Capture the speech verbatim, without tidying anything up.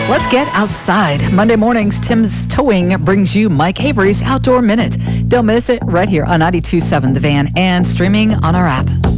Let's get outside. Monday mornings, Tim's Towing brings you Mike Avery's Outdoor Minute. Don't miss it right here on ninety-two point seven The Van and streaming on our app.